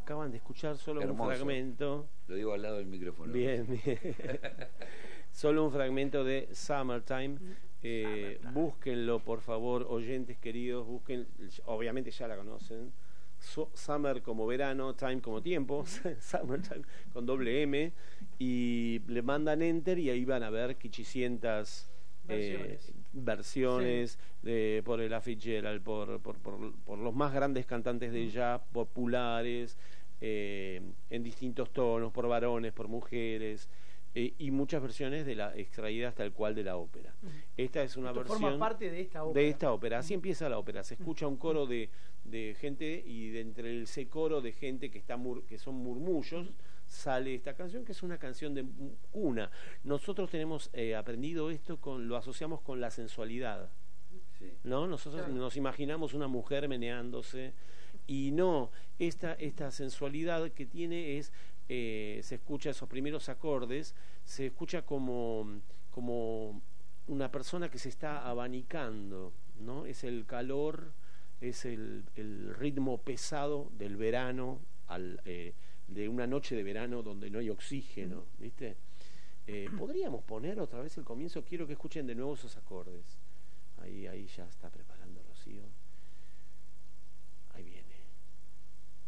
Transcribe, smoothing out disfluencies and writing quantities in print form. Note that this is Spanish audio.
acaban de escuchar solo Hermoso. un fragmento. Lo digo al lado del micrófono. Bien, bien. Solo un fragmento de Summertime. Búsquenlo, por favor, oyentes queridos. Busquen, obviamente ya la conocen. Summer como verano, time como tiempo, Summertime con doble M. Y le mandan enter y ahí van a ver quichicientas versiones por Ella Fitzgerald, por los más grandes cantantes de jazz populares, en distintos tonos, por varones, por mujeres, y muchas versiones de la extraídas tal cual de la ópera. Esta es una versión forma parte de esta ópera. De esta ópera. Así empieza la ópera. Se escucha un coro de gente, y de entre ese coro de gente que son murmullos sale esta canción, que es una canción de cuna. Nosotros tenemos aprendido esto, lo asociamos con la sensualidad, ¿no? Nosotros nos imaginamos una mujer meneándose, y no, esta sensualidad que tiene es, se escucha esos primeros acordes, se escucha como una persona que se está abanicando, ¿no? Es el calor, es el ritmo pesado del verano, de una noche de verano donde no hay oxígeno, ¿viste? Podríamos poner otra vez el comienzo. Quiero que escuchen de nuevo esos acordes. Ahí ya está preparando Rocío.